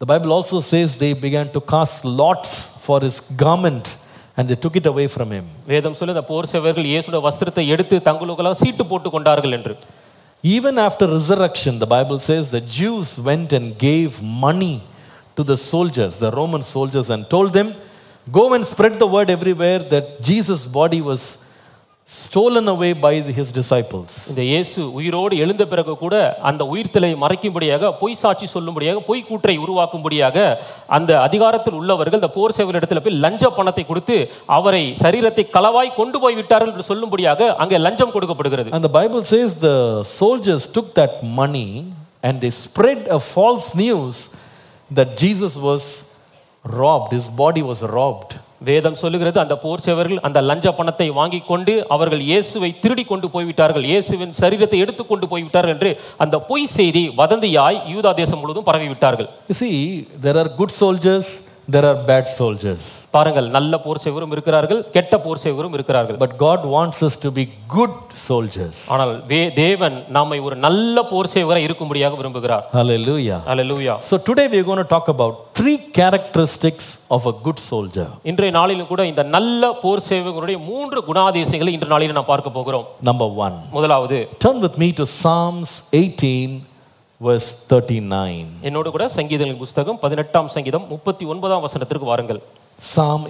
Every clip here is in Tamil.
The Bible also says they began to cast lots for his garment and they took it away from him. வேதம் சொல்லுது அந்த போர் சேவகர்கள் இயேசுவின் வஸ்திரத்தை எடுத்து தங்களுக்குள்ள சீட்டு போட்டு கொண்டார்கள் என்று. Even after resurrection, the Bible says the Jews went and gave money to the soldiers, the Roman soldiers, and told them, go and spread the word everywhere that Jesus' body was stolen away by his disciples. இந்த இயேசு உயிரோடு எழுந்த பிறகு கூட அந்த உயிர்த்தலை மறைக்கும்படியாக பொய் சாட்சி சொல்லும்படியாக பொய் கூற்றை உருவாக்கும்படியாக அந்த அதிகாரத்தில் உள்ளவர்கள் இந்த போர் சேவகரிடத்தில் போய் லஞ்ச பணத்தை கொடுத்து அவரை சரீரத்தை களவாய் கொண்டு போய் விட்டார்கள் என்று சொல்லும்படியாக அங்கே லஞ்சம் கொடுக்கப்படுகிறது. And the Bible says the soldiers took that money and they spread a false news that Jesus was robbed, his body was robbed. வேதம் சொல்லுகிறது அந்த போர் சேவகர்கள் அந்த லஞ்ச பணத்தை வாங்கி கொண்டு அவர்கள் இயேசுவை திருடி கொண்டு போய்விட்டார்கள், இயேசுவின் சரீரத்தை எடுத்து கொண்டு போய்விட்டார்கள் என்று அந்த பொய் செய்தி வதந்தியாய் யூதா தேசம் முழுவதும் பரவி விட்டார்கள். You see, there are good soldiers, there are bad soldiers. பாருங்கள், நல்ல போர் சேவகரும் இருக்கிறார்கள், கெட்ட போர் சேவகரும் இருக்கிறார்கள். But God wants us to be good soldiers. ஆனால் தேவன் நம்மை ஒரு நல்ல போர் சேவகராய் இருக்கும்படியாக விரும்புகிறார். Hallelujah. Hallelujah. So today we are going to talk about 3 characteristics of a good soldier. இன்றைய நாளிலும் கூட இந்த நல்ல போர் சேவகருடைய 3 குணாதிசயங்களை இன்றைய நாளில் நாம் பார்க்க போகிறோம். Number 1. முதலாவது, turn with me to Psalms 18 verse 39. என்னோடு கூட சங்கீதங்களின் புத்தகம் 18ஆம் சங்கீதம் 39ஆம் வசனத்திற்கு வாருங்கள். Psalm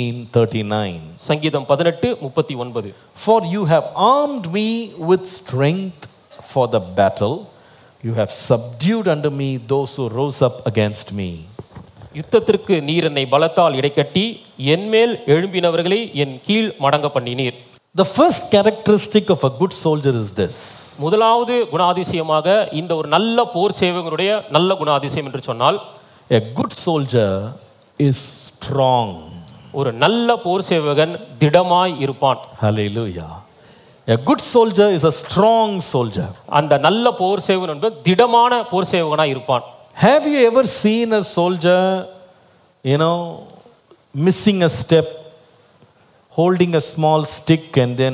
18:39. சங்கீதம் 18:39. For you have armed me with strength for the battle, you have subdued unto me those who rose up against me. யுத்தத்திற்கு நீர் என்னை பலத்தால் இடைக்கட்டி என்மேல் எழும்பினவர்களை என் கீழ் மடங்க பண்ணினீர். The first characteristic of a good soldier is this. முதலாவது குணாதிசயமாக இந்த ஒரு நல்ல போர் சேவகனுடைய நல்ல குணாதிசயம் என்று சொன்னால், A good soldier is strong. ஒரு நல்ல போர் சேவகன் திடமாய் இருப்பான். Hallelujah. A good soldier is a strong soldier. அந்த நல்ல போர் சேவகன் என்பது திடமான போர் சேவகனாய் இருப்பான். Have you ever seen a soldier, missing a step, holding a small stick and then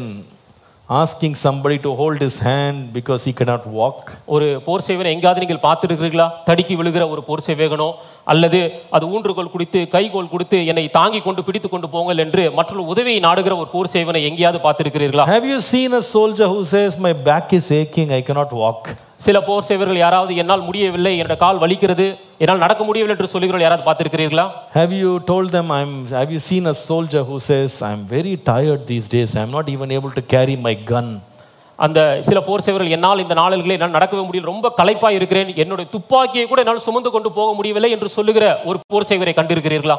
asking somebody to hold his hand because he cannot walk? ஒரு போர் சேவகனை எங்காவது நீங்கள் பார்த்திருக்கிறீர்களா? தடுக்கி விழுகிற ஒரு போர் சேவகனோ அல்லது அது ஊன்றுகோல் கொடுத்து கைகோல் கொடுத்து என்னை தாங்கி கொண்டு பிடித்து கொண்டு போங்கள் என்று மற்றொரு உதவியை நாடுகிற ஒரு போர் சேவகனை எங்கேயாவது பார்த்திருக்கிறீர்களா? Have you seen a soldier who says my back is aching, I cannot walk? சில போர் சேவகர்கள் யாராவது என்னால் முடியவில்லை, என்னோட கால் வலிக்கிறது, என்னால் நடக்க முடியவில்லை என்று சொல்லுகிறவர்கள் யாராவது பார்த்திருக்கிறீர்களா? Have you told them have you seen a soldier who says I'm very tired these days, I'm not even able to carry my gun? அந்த சில போர் சேவகர்கள் என்னால் இந்த நாளிலே என்னால் நடக்கவே முடியல, ரொம்ப களைப்பாய் இருக்கிறேன், என்னுடைய துப்பாக்கியை கூட என்னால் சுமந்து கொண்டு போக முடியவில்லை என்று சொல்லுகிற ஒரு போர் சேவகரை கண்டிருக்கிறீர்களா?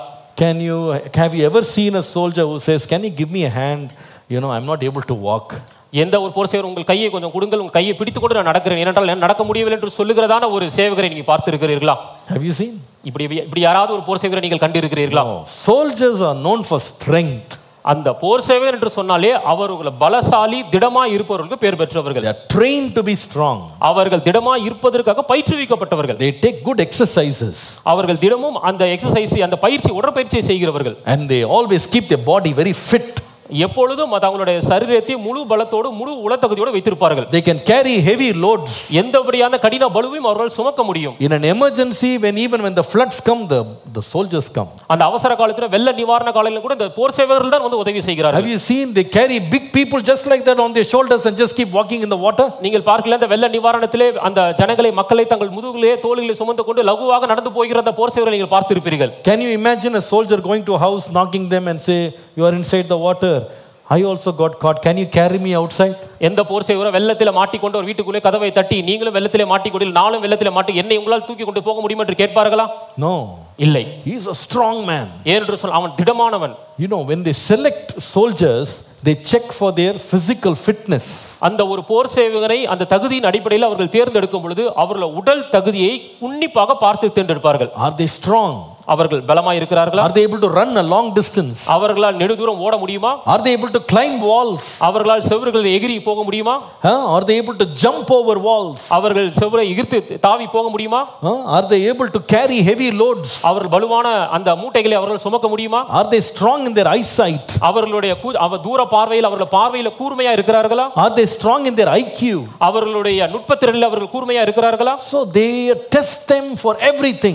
Have you ever seen a soldier who says can you give me a hand, I'm not able to walk? எந்த ஒரு போர் சேவகர் உங்கள் கையை கொஞ்சம் கொடுங்கள், உங்கள் கையை பிடித்து கொண்டு நான் நடக்கிறேன், ஏனென்றால் நான் நடக்க முடியவில்லை என்று சொல்லுகிறதான ஒரு சேவகரை நீங்க பார்த்திருக்கிறீர்களா? Have you seen? இப்படி யாராவது ஒரு போர் சேவகரை நீங்கள் கண்டிருக்கிறீர்களா? Soldiers are known for strength. அந்த போர் சேவகர் என்று சொன்னாலே அவர்கள் பலசாலி திடமாய் இருப்பவர்களுக்கு பேர் பெற்றவர்கள். They are trained to be strong. அவர்கள் திடமாய் இருப்பதற்காக பயிற்றுவிக்கப்பட்டவர்கள். They take good exercises. அவர்கள் தினமும் அந்த எக்சர்சைஸ் அந்த பயிற்சி உடற்பயிற்சியை செய்கிறவர்கள். And they always keep their body very fit. எப்பொழுதும் தங்களுடைய சரீரத்தை முழு பலத்தோடு முழு உளத்தகுதியோடு வைத்திருப்பார்கள். They can carry heavy loads. எந்தபடியான கடின பளுவையும் அவர்கள் சுமக்க முடியும். In an emergency, even when the floods come, the soldiers come. அந்த அவசர காலத்துல வெள்ள நிவாரண காலத்துல கூட இந்த போர் சேவகர்கள் தான் வந்து உதவி செய்கிறார்கள். Have you seen they carry big people just like that on their shoulders and just keep walking in the water? நீங்கள் பார்க்கல அந்த வெள்ள நிவாரணத்திலே அந்த ஜனங்களை மக்களை தங்கள் முதுகிலே தோளிலே சுமந்து கொண்டு லகுவாக நடந்து போகிற அந்த போர் சேவகர்களை நீங்கள் பார்த்திருப்பீர்கள். Can you imagine a soldier going to a house, knocking them and say you are inside the water, I also got caught, can you carry me outside? எந்த போர் சேவகர் வெள்ளத்திலே மாட்டிக்கொண்டு ஒரு வீட்டுக்குள்ளே கதவை தட்டி நீங்களும் வெள்ளத்திலே மாட்டிக்கொண்டு நானும் வெள்ளத்திலே மாட்டி என்னை உங்களால் தூக்கி கொண்டு போக முடியும் என்று கேட்பார்களா? No, இல்லை. he is a strong man. ஏனென்று சொன்னால் அவன் திடமானவன். When they select soldiers, they check for their physical fitness. அந்த ஒரு போர் சேவகரை அந்த தகுதியின் அடிப்படையில் அவர்கள் தேர்ந்தெடுக்கும் பொழுது அவர்கள் உடல் தகுதியை உன்னிப்பாக பார்த்து தேர்ந்தெடுப்பார்கள். Are they strong? அவர்கள் பலமாய் இருக்கிறார்களா? Are they able to run a long distance? அவர்களால் நெடுதூரம் ஓட முடியுமா? Are they able to climb walls? அவர்களால் செவறுகளை எகிரி போக முடியுமா? Are they able to jump over walls? அவர்கள் செவரை எகிர்த்து தாவி போக முடியுமா? Are they able to carry heavy loads? அவர்கள் பலுவான அந்த மூட்டைகளை அவர்கள் சுமக்க முடியுமா? Are they strong in their eyesight? அவர்களுடைய தூர பார்வையில் அவர்கள் பார்வையில கூர்மையா இருக்கிறார்களா? Are they strong in their IQ? அவர்களுடைய நுட்பத்திறனில் அவர்கள் கூர்மையா இருக்கிறார்களா? So they test them for everything.